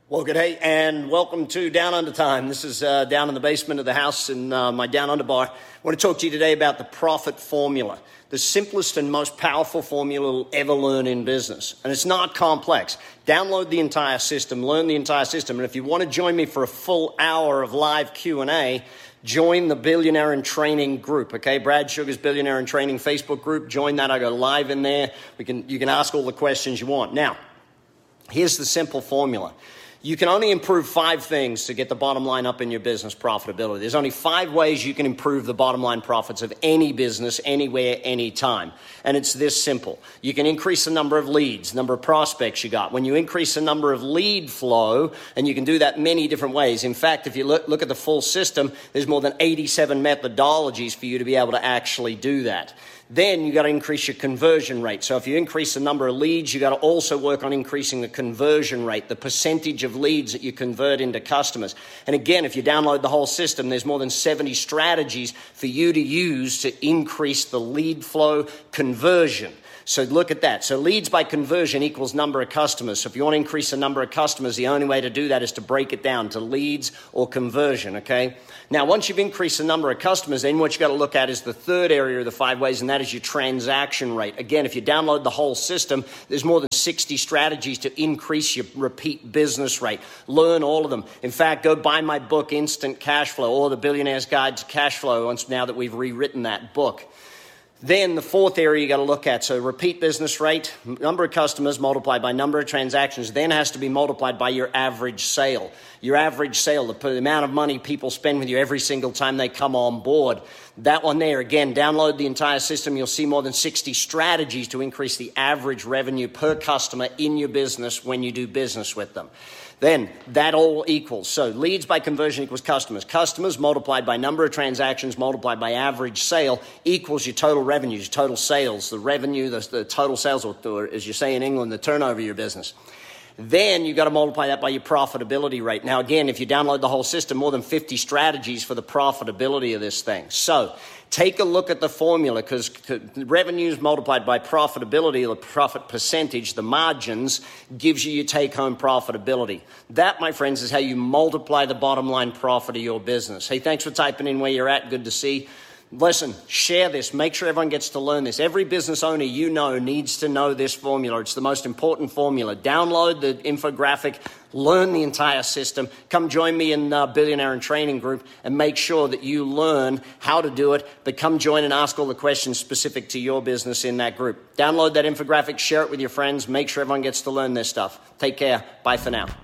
Well, good day, and welcome to Down Under Time. This is down in the basement of the house in my Down Under bar. I want to talk to you today about the profit formula, the simplest and most powerful formula you'll ever learn in business. And it's not complex. Download the entire system, learn the entire system. And if you want to join me for a full hour of live Q&A, join the Billionaire in Training group, okay? Brad Sugar's Billionaire in Training Facebook group. Join that. I go live in there. You can ask all the questions you want. Now, here's the simple formula. You can only improve 5 things to get the bottom line up in your business profitability. There's only 5 ways you can improve the bottom line profits of any business, anywhere, anytime. And it's this simple. You can increase the number of leads, number of prospects you got. When you increase the number of lead flow, and you can do that many different ways. In fact, if you look at the full system, there's more than 87 methodologies for you to be able to actually do that. Then you got to increase your conversion rate. So if you increase the number of leads, you got to also work on increasing the conversion rate, the percentage of leads that you convert into customers. And again, if you download the whole system, there's more than 70 strategies for you to use to increase the lead flow conversion. So look at that. So leads by conversion equals number of customers. So if you want to increase the number of customers, the only way to do that is to break it down to leads or conversion, okay? Now, once you've increased the number of customers, then what you got to look at is the third area of the 5 ways, and that is your transaction rate. Again, if you download the whole system, there's more than 60 strategies to increase your repeat business rate. Learn all of them. In fact, go buy my book, Instant Cash Flow, or The Billionaire's Guide to Cash Flow, now that we've rewritten that book. Then the fourth area you got to look at, so repeat business rate, number of customers multiplied by number of transactions, then has to be multiplied by your average sale. Your average sale, the amount of money people spend with you every single time they come on board. That one there, again, download the entire system. You'll see more than 60 strategies to increase the average revenue per customer in your business when you do business with them. Then that all equals. So leads by conversion equals customers. Customers multiplied by number of transactions multiplied by average sale equals your total revenues, your total sales, the revenue, the total sales, or as you say in England, the turnover of your business. Then you've got to multiply that by your profitability rate. Now, again, if you download the whole system, more than 50 strategies for the profitability of this thing. So take a look at the formula, because revenues multiplied by profitability, the profit percentage, the margins, gives you your take-home profitability. That, my friends, is how you multiply the bottom line profit of your business. Hey, thanks for typing in where you're at. Good to see. Listen, share this. Make sure everyone gets to learn this. Every business owner you know needs to know this formula. It's the most important formula. Download the infographic. Learn the entire system. Come join me in Billionaire in Training group and make sure that you learn how to do it. But come join and ask all the questions specific to your business in that group. Download that infographic. Share it with your friends. Make sure everyone gets to learn this stuff. Take care. Bye for now.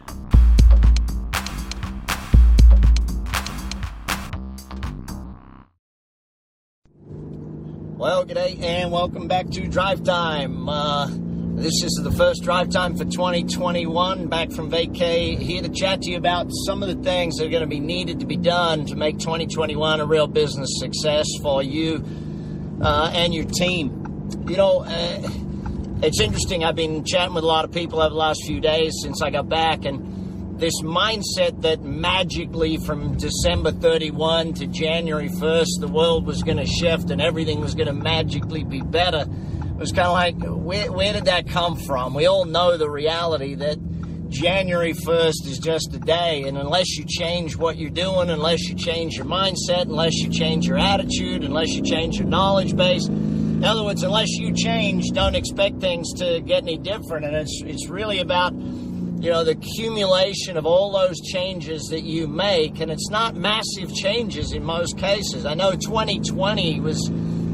Well, g'day, and welcome back to Drive Time. This is the first Drive Time for 2021, back from vacay, here to chat to you about some of the things that are going to be needed to be done to make 2021 a real business success for you and your team. You know, it's interesting. I've been chatting with a lot of people over the last few days since I got back, and this mindset that magically from December 31 to January 1st, the world was going to shift and everything was going to magically be better. It was kind of like, where did that come from? We all know the reality that January 1st is just a day, and unless you change what you're doing, unless you change your mindset, unless you change your attitude, unless you change your knowledge base, in other words, unless you change, don't expect things to get any different. And it's really about, you know, the accumulation of all those changes that you make, and it's not massive changes in most cases. I know 2020 was,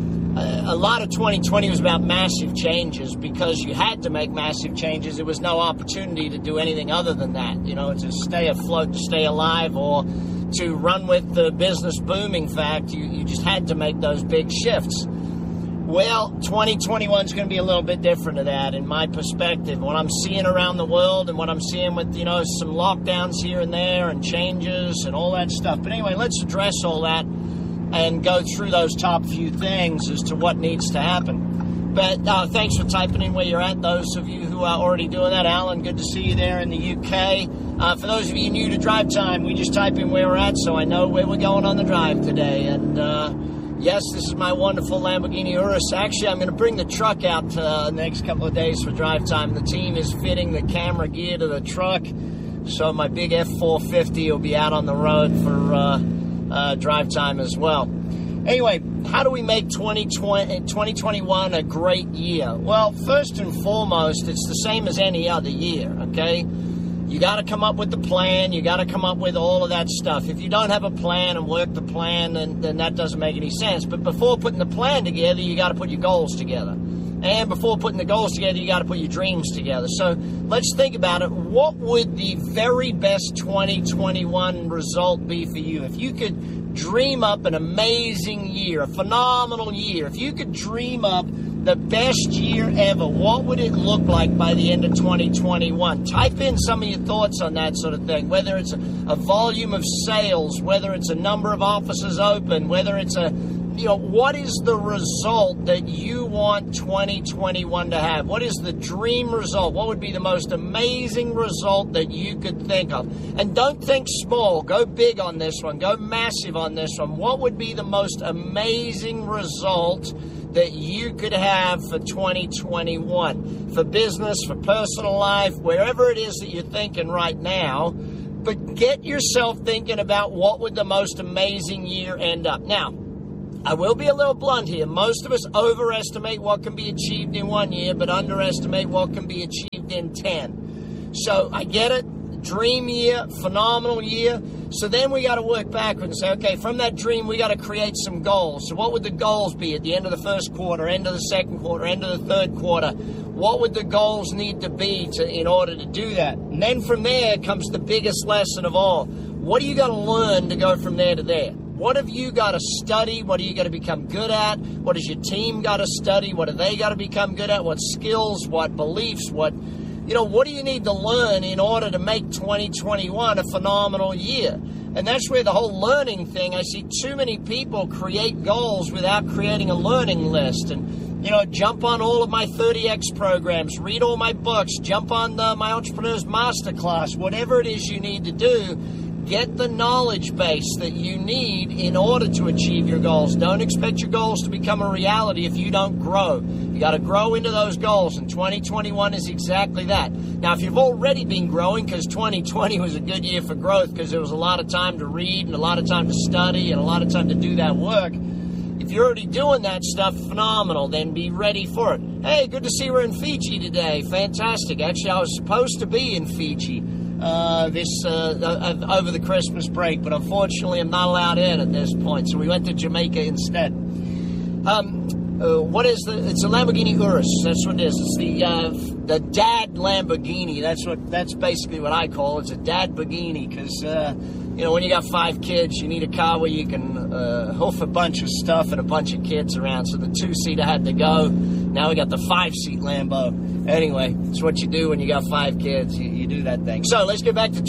a lot of 2020 was about massive changes because you had to make massive changes. There was no opportunity to do anything other than that, you know, to stay afloat, to stay alive, or to run with the business booming fact. You just had to make those big shifts. Well, 2021 is going to be a little bit different to that, in my perspective. What I'm seeing around the world and what I'm seeing with, you know, some lockdowns here and there and changes and all that stuff. But anyway, let's address all that and go through those top few things as to what needs to happen. But thanks for typing in where you're at, those of you who are already doing that. Alan, good to see you there in the UK. For those of you new to Drive Time, we just type in where we're at so I know where we're going on the drive today. And yes, this is my wonderful Lamborghini Urus. Actually, I'm going to bring the truck out the next couple of days for Drive Time. The team is fitting the camera gear to the truck. So my big F450 will be out on the road for drive time as well. Anyway, how do we make 2021 a great year? Well, first and foremost, it's the same as any other year, okay? You got to come up with the plan. You got to come up with all of that stuff. If you don't have a plan and work the plan, then that doesn't make any sense. But before putting the plan together, you got to put your goals together. And before putting the goals together, you got to put your dreams together. So let's think about it. What would the very best 2021 result be for you? If you could dream up an amazing year, a phenomenal year, if you could dream up the best year ever, what would it look like by the end of 2021? Type in some of your thoughts on that sort of thing, whether it's a volume of sales, whether it's a number of offices open, whether it's what is the result that you want 2021 to have? What is the dream result? What would be the most amazing result that you could think of? And don't think small. Go big on this one. Go massive on this one. What would be the most amazing result that you could have for 2021? For business, for personal life, wherever it is that you're thinking right now. But get yourself thinking about what would the most amazing year end up. Now, I will be a little blunt here. Most of us overestimate what can be achieved in 1 year, but underestimate what can be achieved in 10. So I get it. Dream year, phenomenal year. So then we got to work backwards and say, okay, from that dream, we got to create some goals. So what would the goals be at the end of the first quarter, end of the second quarter, end of the third quarter? What would the goals need to be in order to do that? And then from there comes the biggest lesson of all. What do you got to learn to go from there to there? What have you got to study? What are you got to become good at? What has your team got to study? What have they got to become good at? What skills? What beliefs? What do you need to learn in order to make 2021 a phenomenal year? And that's where the whole learning thing, I see too many people create goals without creating a learning list. And, jump on all of my 30X programs, read all my books, jump on my Entrepreneur's Masterclass, whatever it is you need to do. Get the knowledge base that you need in order to achieve your goals. Don't expect your goals to become a reality if you don't grow. You got to grow into those goals, and 2021 is exactly that. Now, if you've already been growing, because 2020 was a good year for growth because there was a lot of time to read and a lot of time to study and a lot of time to do that work, if you're already doing that stuff, phenomenal, then be ready for it. Hey, good to see we're in Fiji today. Fantastic. Actually, I was supposed to be in Fiji over the Christmas break, but unfortunately I'm not allowed in at this point, so we went to Jamaica instead. It's a Lamborghini Urus. That's what it is. It's the dad Lamborghini. That's basically what I call it. It's a dad Lamborghini because when you got 5 kids, you need a car where you can hoof a bunch of stuff and a bunch of kids around. So the 2-seater had to go. Now we got the 5-seat Lambo. Anyway, it's what you do when you got 5 kids. You do that thing. So let's get back to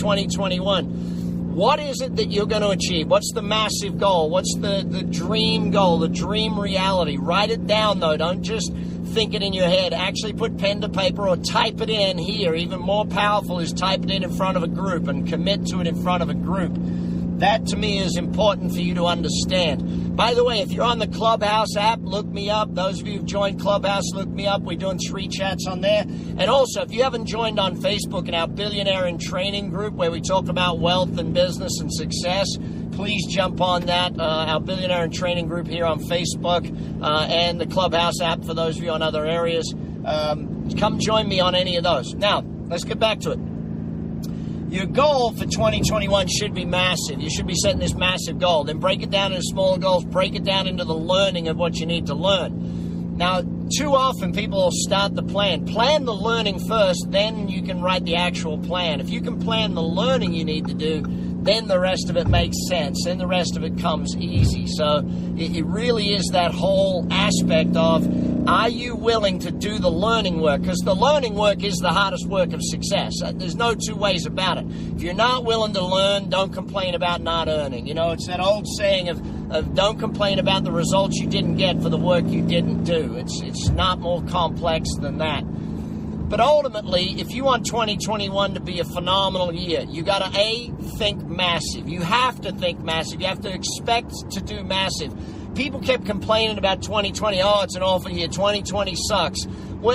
2021. What is it that you're going to achieve? What's the massive goal? What's the dream goal, the dream reality? Write it down, though. Don't just think it in your head. Actually put pen to paper or type it in here. Even more powerful is type it in front of a group and commit to it in front of a group. That, to me, is important for you to understand. By the way, if you're on the Clubhouse app, look me up. Those of you who've joined Clubhouse, look me up. We're doing 3 chats on there. And also, if you haven't joined on Facebook in our Billionaire in Training group where we talk about wealth and business and success, please jump on that, our Billionaire in Training group here on Facebook and the Clubhouse app for those of you on other areas. Come join me on any of those. Now, let's get back to it. Your goal for 2021 should be massive. You should be setting this massive goal. Then break it down into smaller goals. Break it down into the learning of what you need to learn. Now, too often people will start the plan. Plan the learning first, then you can write the actual plan. If you can plan the learning you need to do, then the rest of it makes sense. Then the rest of it comes easy. So it really is that whole aspect of, are you willing to do the learning work? Because the learning work is the hardest work of success. There's no 2 ways about it. If you're not willing to learn, don't complain about not earning. It's that old saying of don't complain about the results you didn't get for the work you didn't do. It's not more complex than that. But ultimately, if you want 2021 to be a phenomenal year, you got to, A, think massive. You have to think massive. You have to expect to do massive. People kept complaining about 2020. Oh, it's an awful year. 2020 sucks. Well,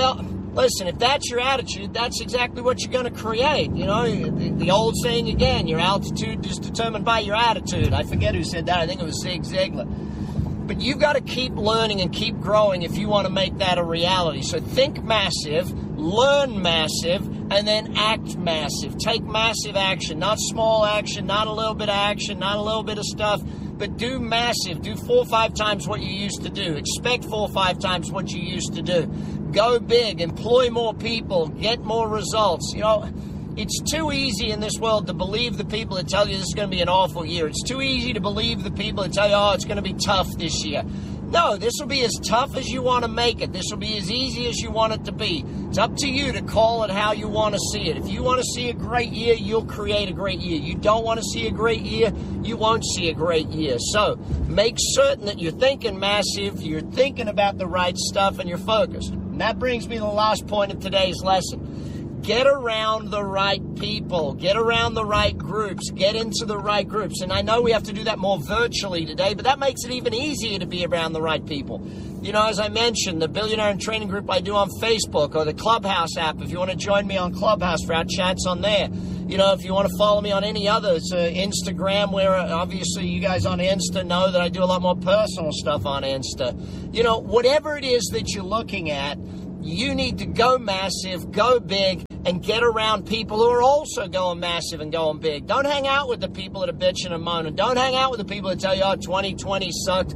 Listen, if that's your attitude, that's exactly what you're going to create. You know, the old saying again, your altitude is determined by your attitude. I forget who said that. I think it was Zig Ziglar. But you've got to keep learning and keep growing if you want to make that a reality. So think massive, learn massive, and then act massive. Take massive action, not small action, not a little bit of action, not a little bit of stuff, but do massive. Do 4 or 5 times what you used to do. Expect 4 or 5 times what you used to do. Go big, employ more people, get more results. You know, it's too easy in this world to believe the people that tell you this is going to be an awful year. It's too easy to believe the people that tell you, oh, it's going to be tough this year. No, this will be as tough as you want to make it. This will be as easy as you want it to be. It's up to you to call it how you want to see it. If you want to see a great year, you'll create a great year. You don't want to see a great year, you won't see a great year. So make certain that you're thinking massive, you're thinking about the right stuff, and you're focused. And that brings me to the last point of today's lesson. Get around the right people. Get around the right groups. Get into the right groups. And I know we have to do that more virtually today, but that makes it even easier to be around the right people. You know, as I mentioned, the Billionaire and Training Group I do on Facebook, or the Clubhouse app, if you want to join me on Clubhouse for our chats on there. You know, if you want to follow me on any other, it's Instagram, where obviously you guys on Insta know that I do a lot more personal stuff on Insta. You know, whatever it is that you're looking at, you need to go massive, go big, and get around people who are also going massive and going big. Don't hang out with the people that are bitching and moaning. Don't hang out with the people that tell you, oh, 2020 sucked,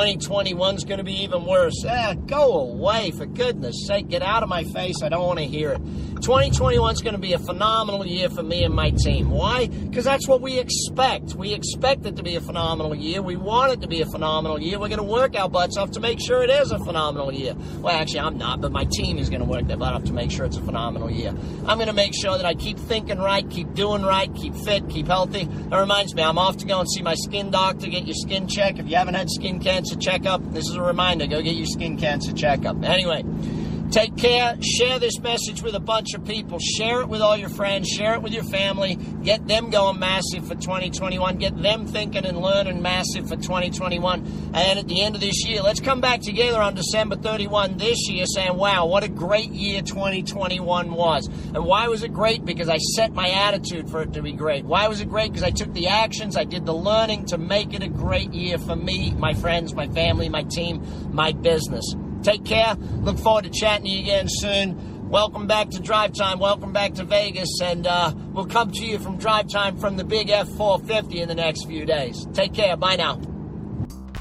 2021's going to be even worse. Go away, for goodness sake. Get out of my face. I don't want to hear it. 2021's going to be a phenomenal year for me and my team. Why? Because that's what we expect. We expect it to be a phenomenal year. We want it to be a phenomenal year. We're going to work our butts off to make sure it is a phenomenal year. Well, actually, I'm not, but my team is going to work their butt off to make sure it's a phenomenal year. I'm going to make sure that I keep thinking right, keep doing right, keep fit, keep healthy. That reminds me, I'm off to go and see my skin doctor, get your skin check. If you haven't had skin cancer checkup, this is a reminder, go get your skin cancer checkup. Anyway, take care. Share this message with a bunch of people. Share it with all your friends. Share it with your family. Get them going massive for 2021. Get them thinking and learning massive for 2021. And at the end of this year, let's come back together on December 31 this year saying, wow, what a great year 2021 was. And why was it great? Because I set my attitude for it to be great. Why was it great? Because I took the actions, I did the learning to make it a great year for me, my friends, my family, my team, my business. Take care. Look forward to chatting to you again soon. Welcome back to Drive Time. Welcome back to Vegas. And we'll come to you from Drive Time from the big F450 in the next few days. Take care. Bye now.